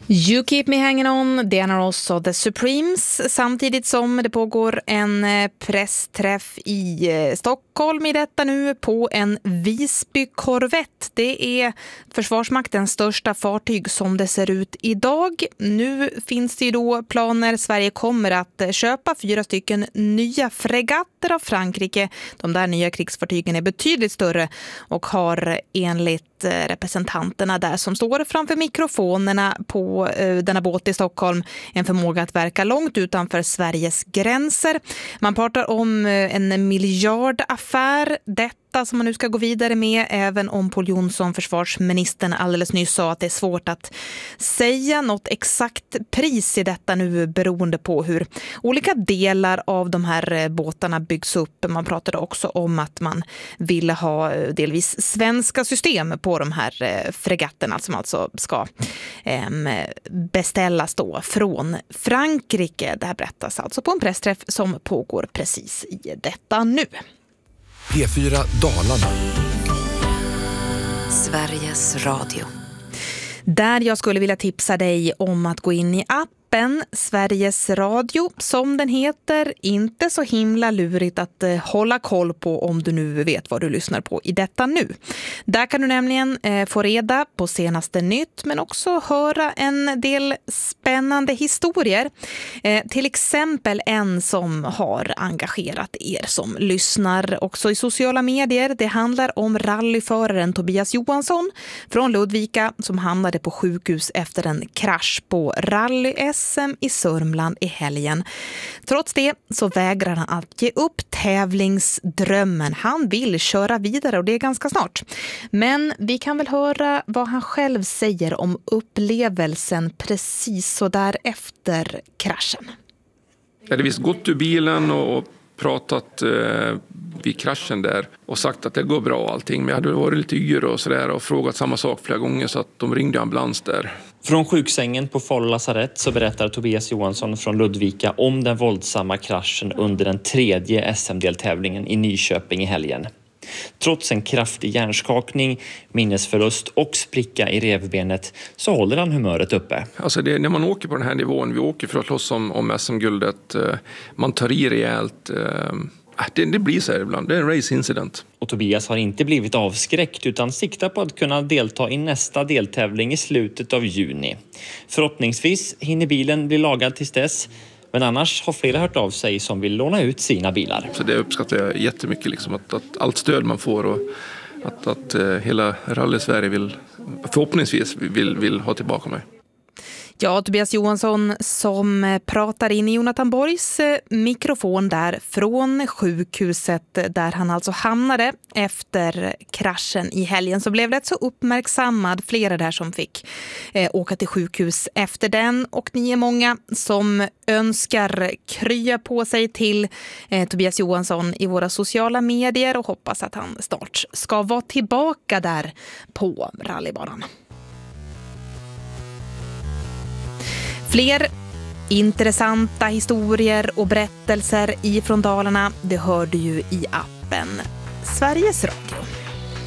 You Keep Me Hanging On, det är också The Supremes, samtidigt som det pågår en pressträff i Stockholm i detta nu på en Visby-korvett. Det är Försvarsmaktens största fartyg som det ser ut idag. Nu finns det ju då planer. Sverige kommer att köpa 4 stycken nya fregatter av Frankrike. De där nya krigsfartygen är betydligt större och har enligt representanterna där som står framför mikrofonerna på denna båt i Stockholm en förmåga att verka långt utanför Sveriges gränser. Man pratar om en miljardaffär, detta som man nu ska gå vidare med, även om Pål Jonsson, försvarsministern, alldeles nyss sa att det är svårt att säga något exakt pris i detta nu beroende på hur olika delar av de här båtarna byggs upp. Man pratade också om att man ville ha delvis svenska system på de här fregatterna som alltså ska beställas då från Frankrike. Det här berättas alltså på en pressträff som pågår precis i detta nu. P4 Dalarna. Sveriges Radio. Där jag skulle vilja tipsa dig om att gå in i appen Sveriges Radio, som den heter. Inte så himla lurigt att hålla koll på om du nu vet vad du lyssnar på i detta nu. Där kan du nämligen få reda på senaste nytt, men också höra en del spännande historier. Till exempel en som har engagerat er som lyssnar också i sociala medier. Det handlar om rallyföraren Tobias Johansson från Ludvika som hamnade på sjukhus efter en krasch på rally-SM i Sörmland i helgen. Trots det så vägrar han att ge upp tävlingsdrömmen. Han vill köra vidare och det är ganska snart. Men vi kan väl höra vad han själv säger om upplevelsen precis så där efter kraschen. Jag hade visst gått ur bilen och pratat vid kraschen där och sagt att det går bra och allting. Men jag hade varit lite yr och sådär och frågat samma sak flera gånger så att de ringde ambulans där. Från sjuksängen på Falu lasarett så berättar Tobias Johansson från Ludvika om den våldsamma kraschen under den 3:e SM-deltävlingen i Nyköping i helgen. Trots en kraftig hjärnskakning, minnesförlust och spricka i revbenet så håller han humöret uppe. Alltså när man åker på den här nivån, vi åker för att slåss om SM-guldet, man tar i rejält. Det blir så här ibland, det är en race incident. Och Tobias har inte blivit avskräckt utan siktar på att kunna delta i nästa deltävling i slutet av juni. Förhoppningsvis hinner bilen bli lagad tills dess. Men annars har flera hört av sig som vill låna ut sina bilar. Så det uppskattar jag jättemycket, liksom, att allt stöd man får och att hela rally-Sverige förhoppningsvis vill ha tillbaka mig. Ja, Tobias Johansson som pratar in i Jonathan Borgs mikrofon där från sjukhuset där han alltså hamnade efter kraschen i helgen. Så blev det så uppmärksammad, flera där som fick åka till sjukhus efter den. Och ni är många som önskar krya på sig till Tobias Johansson i våra sociala medier och hoppas att han snart ska vara tillbaka där på rallybanan. Fler intressanta historier och berättelser ifrån Dalarna, det hör du ju i appen Sveriges Radio.